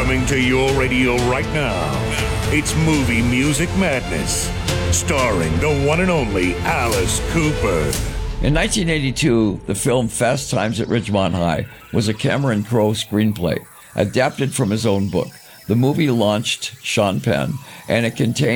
Coming to your radio right now, it's Movie Music Madness, starring the one and only Alice Cooper. In 1982, the film Fast Times at Ridgemont High was a Cameron Crowe screenplay, adapted from his own book. The movie launched Sean Penn, and it contained